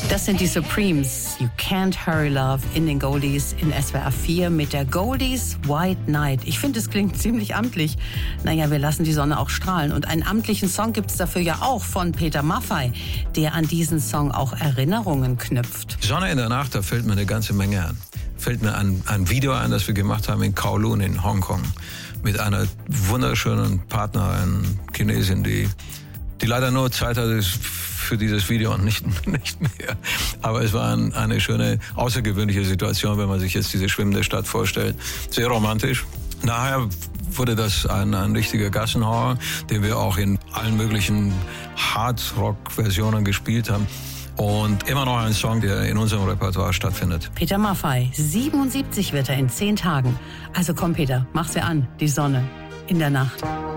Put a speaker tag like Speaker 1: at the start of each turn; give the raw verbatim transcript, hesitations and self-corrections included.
Speaker 1: Das sind die Supremes. You Can't Hurry Love in den Goldies in S W R vier mit der Goldies White Night. Ich finde, es klingt ziemlich amtlich. Naja, wir lassen die Sonne auch strahlen. Und einen amtlichen Song gibt es dafür ja auch von Peter Maffay, der an diesen Song auch Erinnerungen knüpft.
Speaker 2: Sonne in der Nacht, da fällt mir eine ganze Menge an. Fällt mir ein, ein Video ein, das wir gemacht haben in Kowloon in Hongkong mit einer wunderschönen Partnerin, Chinesin, die, die leider nur Zeit hatte für dieses Video und nicht, nicht mehr. Aber es war ein, eine schöne, außergewöhnliche Situation, wenn man sich jetzt diese schwimmende Stadt vorstellt. Sehr romantisch. Nachher wurde das ein, ein richtiger Gassenhauer, den wir auch in allen möglichen Hard-Rock-Versionen gespielt haben. Und immer noch ein Song, der in unserem Repertoire stattfindet.
Speaker 1: Peter Maffay, siebenundsiebzig wird er in zehn Tagen. Also komm Peter, mach's dir an, die Sonne in der Nacht.